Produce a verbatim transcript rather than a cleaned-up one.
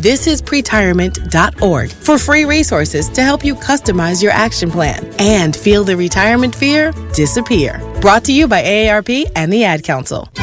this is pretirement dot org for free resources to help you customize your action plan and feel the retirement fear disappear. Brought to you by A A R P and the Ad Council.